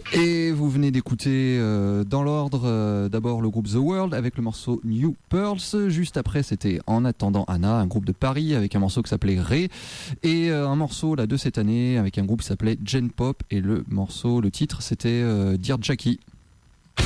Et vous venez d'écouter dans l'ordre d'abord le groupe The World avec le morceau New Pearls. Juste après c'était En attendant Anna, un groupe de Paris avec un morceau qui s'appelait Ray. Et un morceau là de cette année avec un groupe qui s'appelait Gen Pop. Et le titre c'était Dear Jackie.